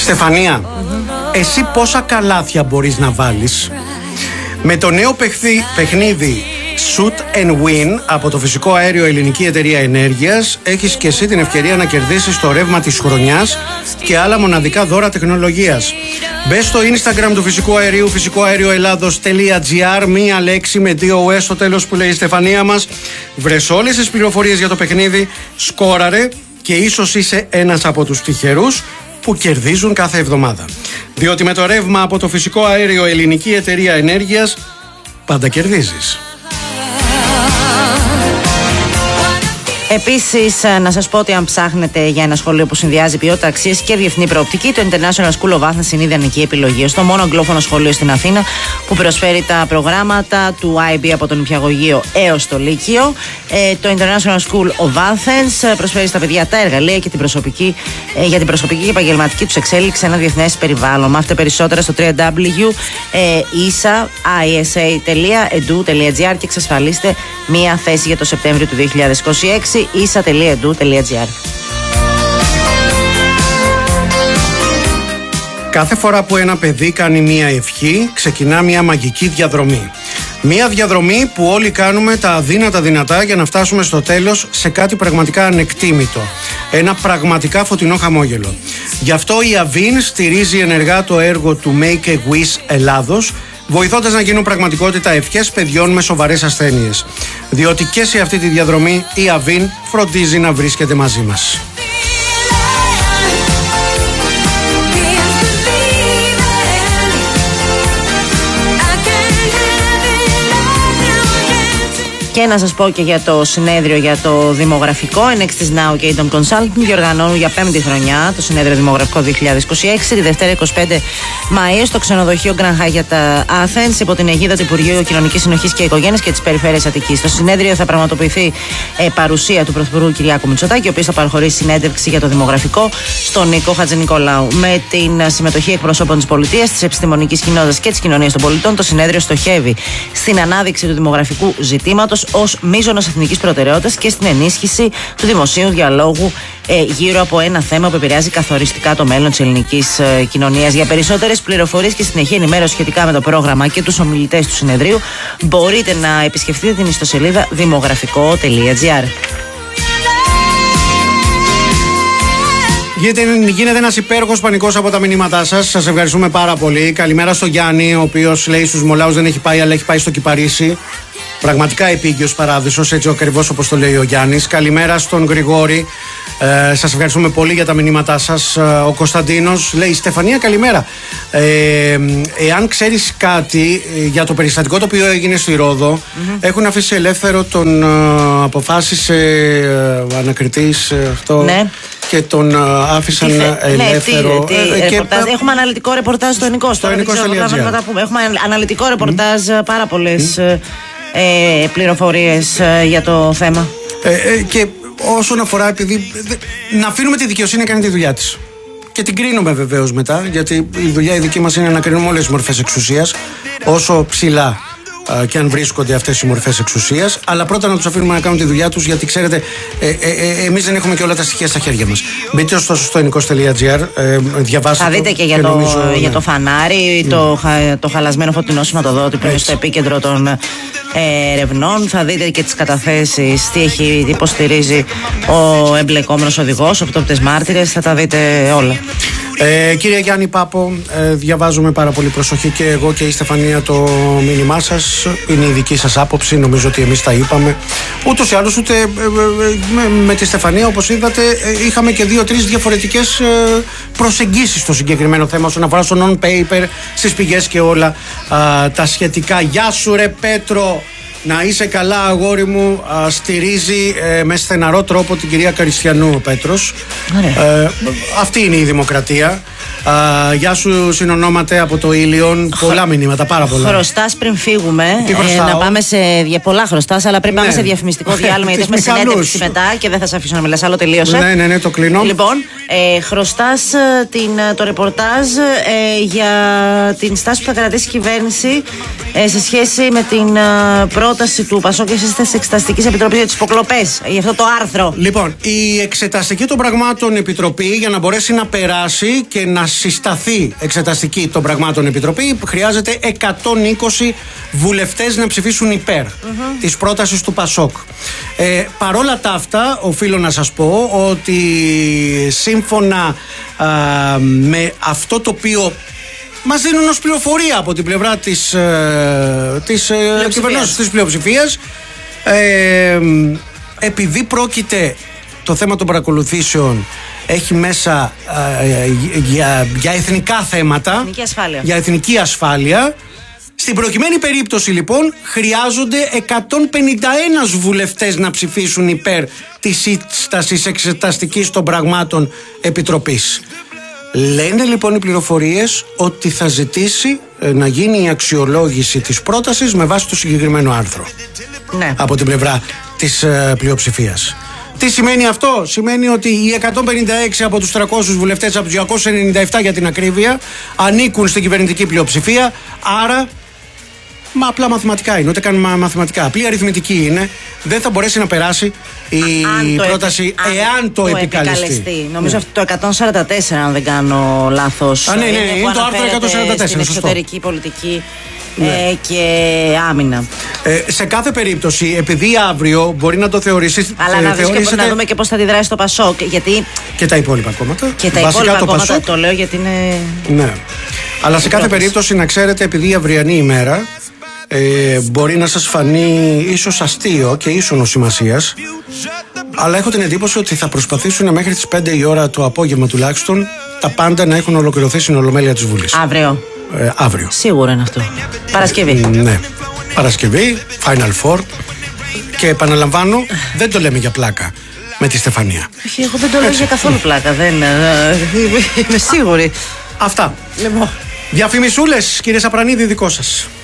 Στεφανία, εσύ πόσα καλάθια μπορείς να βάλεις? Με το νέο παιχνίδι Shoot and Win από το φυσικό αέριο Ελληνική Εταιρεία Ενέργειας έχεις και εσύ την ευκαιρία να κερδίσεις το ρεύμα της χρονιάς και άλλα μοναδικά δώρα τεχνολογίας. Μπες στο Instagram του φυσικού αερίου, φυσικοαερioelados.gr, μία λέξη με 2 στο τέλος που λέει η Στεφανία μας. Βρες όλες τις πληροφορίες για το παιχνίδι, σκόραρε και ίσως είσαι ένας από τους τυχερούς που κερδίζουν κάθε εβδομάδα. Διότι με το ρεύμα από το φυσικό αέριο Ελληνική Εταιρεία Ενέργειας πάντα κερδίζεις. Επίσης, να σας πω ότι αν ψάχνετε για ένα σχολείο που συνδυάζει ποιότητα, αξίες και διεθνή προοπτική, το International School of Athens είναι η ιδανική επιλογή. Στο μόνο αγγλόφωνο σχολείο στην Αθήνα που προσφέρει τα προγράμματα του IB από τον νηπιαγωγείο έως το Λύκειο. Το International School of Athens προσφέρει στα παιδιά τα εργαλεία και για την προσωπική και επαγγελματική τους εξέλιξη σε ένα διεθνές περιβάλλον. Μάθετε περισσότερα στο www.isa.edu.gr και εξασφαλίστε μία θέση για το Σεπτέμβριο του 2026. isa.edu.gr. Κάθε φορά που ένα παιδί κάνει μία ευχή, ξεκινά μία μαγική διαδρομή. Μία διαδρομή που όλοι κάνουμε τα αδύνατα δυνατά για να φτάσουμε στο τέλος σε κάτι πραγματικά ανεκτήμητο. Ένα πραγματικά φωτεινό χαμόγελο. Γι' αυτό η Avin στηρίζει ενεργά το έργο του Make a Wish Ελλάδος, βοηθώντας να γίνουν πραγματικότητα ευχές παιδιών με σοβαρές ασθένειες. Διότι και σε αυτή τη διαδρομή η Avin φροντίζει να βρίσκεται μαζί μας. Και να σας πω και για το συνέδριο για το δημογραφικό. Nextis Now και Idom Consulting διοργανώνουν για 5η χρονιά το συνέδριο δημογραφικό 2026, τη Δευτέρα 25 Μαΐου στο ξενοδοχείο Grand Hyatt Athens υπό την αιγίδα του Υπουργείου Κοινωνικής Συνοχής και Οικογένειας και της Περιφέρειας Αττικής. Στο συνέδριο θα πραγματοποιηθεί παρουσία του Πρωθυπουργού Κυριάκου Μητσοτάκη, ο οποίος θα παραχωρήσει συνέντευξη για το δημογραφικό στον Νίκο Χατζηνικολάου. Με την συμμετοχή εκπροσώπων της πολιτείας, της επιστημονικής κοινότητας και της κοινωνίας των πολιτών, το συνέδριο στοχεύει στην ανάδειξη του δημογραφικού ζητήματος ως μείζωνος εθνικής προτεραιότητας και στην ενίσχυση του δημοσίου διαλόγου γύρω από ένα θέμα που επηρεάζει καθοριστικά το μέλλον της ελληνικής κοινωνίας. Για περισσότερες πληροφορίες και συνεχή ενημέρωση σχετικά με το πρόγραμμα και τους ομιλητές του συνεδρίου, μπορείτε να επισκεφτείτε την ιστοσελίδα δημογραφικό.gr. Γίνεται ένας υπέροχος πανικός από τα μηνύματά σας. Σας ευχαριστούμε πάρα πολύ. Καλημέρα στο Γιάννη, ο οποίος λέει στους Μολάους δεν έχει πάει, αλλά έχει πάει στο Κυπαρίσι. Πραγματικά επίγειος παράδεισος, έτσι ακριβώς όπως το λέει ο Γιάννης. Καλημέρα στον Γρηγόρη. Σας ευχαριστούμε πολύ για τα μηνύματά σας. Ο Κωνσταντίνος λέει: Στεφανία, καλημέρα. Εάν ξέρεις κάτι για το περιστατικό το οποίο έγινε στη Ρόδο, έχουν αφήσει ελεύθερο τον αποφάσισε ανακριτής αυτό. Ναι. Και τον άφησαν ελεύθερο. Έχουμε αναλυτικό ρεπορτάζ στο Ενικός. Έχουμε αναλυτικό ρεπορτάζ, πάρα πολλές πληροφορίες για το θέμα. Και όσον αφορά, επειδή να αφήνουμε τη δικαιοσύνη να κάνει τη δουλειά της. Και την κρίνουμε βεβαίως μετά, γιατί η δουλειά η δική μας είναι να κρίνουμε όλες τις μορφές εξουσίας, όσο ψηλά και αν βρίσκονται αυτές οι μορφές εξουσίας, αλλά πρώτα να τους αφήνουμε να κάνουν τη δουλειά τους, γιατί ξέρετε, εμείς δεν έχουμε και όλα τα στοιχεία στα χέρια μας. Μπείτε ωστόσο στο enikos.gr, διαβάστε. Θα δείτε και για το φανάρι, το χαλασμένο φωτεινό σηματοδότη που είναι στο επίκεντρο των ερευνών. Θα δείτε και τις καταθέσεις, τι υποστηρίζει ο εμπλεκόμενος οδηγός, οπτόπτες μάρτυρες, θα τα δείτε όλα. Κύριε Γιάννη Πάπο, διαβάζουμε πάρα πολύ προσοχή και εγώ και η Στεφανία το μήνυμά σας. Είναι η δική σας άποψη, νομίζω ότι εμείς τα είπαμε. Ούτως ή άλλως, ούτε με τη Στεφανία, όπως είδατε, είχαμε και 2-3 διαφορετικές προσεγγίσεις στο συγκεκριμένο θέμα όσον αφορά στο non-paper, στις πηγές και όλα τα σχετικά. Γεια σου ρε Πέτρο! Να είσαι καλά, αγόρι μου. Στηρίζει με στεναρό τρόπο την κυρία Καριστιανού ο Πέτρος. Αυτή είναι η δημοκρατία. Γεια σου, συνονόμαται από το Ήλιον. Πολλά μηνύματα, πάρα πολλά. Χρωστάς πριν φύγουμε. Να πάμε σε. Πολλά χρωστάς, αλλά πριν πάμε σε διαφημιστικό διάλειμμα, γιατί έχουμε συνέντευξη μετά και δεν θα σε αφήσω να μιλάς άλλο. Τελείωσε. Ναι, το κλείνω. Λοιπόν, χρωστάς το ρεπορτάζ για την στάση που θα κρατήσει η κυβέρνηση σε σχέση με την πρόταση του Πασόκ και σύσταση Εξεταστικής Επιτροπής για τις υποκλοπές, για αυτό το άρθρο. Λοιπόν, η Εξεταστική των Πραγμάτων Επιτροπή, για να μπορέσει να περάσει και να συσταθεί Εξεταστική των Πραγμάτων Επιτροπή, χρειάζεται 120 βουλευτές να ψηφίσουν υπέρ της πρότασης του Πασόκ. Παρόλα τα αυτά, οφείλω να σας πω ότι σύμφωνα με αυτό το οποίο μας δίνουν ως πληροφορία από την πλευρά της πλειοψηφίας, επειδή πρόκειται, το θέμα των παρακολουθήσεων έχει μέσα για εθνικά θέματα, για εθνική ασφάλεια. Στην προκειμένη περίπτωση λοιπόν χρειάζονται 151 βουλευτές να ψηφίσουν υπέρ της σύστασης Εξεταστικής των Πραγμάτων Επιτροπής. Λένε λοιπόν οι πληροφορίες ότι θα ζητήσει να γίνει η αξιολόγηση της πρότασης με βάση το συγκεκριμένο άρθρο. Ναι. Από την πλευρά της πλειοψηφίας. Τι σημαίνει αυτό? Σημαίνει ότι οι 156 από τους 300 βουλευτές, από τους 297 για την ακρίβεια, ανήκουν στην κυβερνητική πλειοψηφία, άρα απλά μαθηματικά είναι, ούτε καν μαθηματικά. Απλή αριθμητική είναι. Δεν θα μπορέσει να περάσει η πρόταση εάν το επικαλεστεί. Νομίζω αυτό το 144, αν δεν κάνω λάθος. Ναι, είναι το άρθρο 144. Στην εξωτερική πολιτική και άμυνα. Σε κάθε περίπτωση, επειδή αύριο μπορεί να το θεωρήσει. Αλλά να δούμε και πώς θα αντιδράσει το Πασόκ. Γιατί και τα υπόλοιπα κόμματα. Και τα υπόλοιπα κόμματα, το λέω γιατί είναι. Ναι. Αλλά σε κάθε περίπτωση να ξέρετε, επειδή η αυριανή ημέρα μπορεί να σας φανεί ίσως αστείο και ίσονος σημασίας, αλλά έχω την εντύπωση ότι θα προσπαθήσουν μέχρι τις 5 η ώρα το απόγευμα τουλάχιστον τα πάντα να έχουν ολοκληρωθεί στην Ολομέλεια της Βουλής. Αύριο. Σίγουρα είναι αυτό. Παρασκευή. Ναι. Παρασκευή, Final Four. Και επαναλαμβάνω, δεν το λέμε για πλάκα με τη Στεφανία. Όχι, εγώ δεν το λέω για καθόλου πλάκα. Δεν είμαι σίγουρη. Αυτά. Λοιπόν. Διαφημισούλες, κύριε Σαπρανίδη, δικό σας.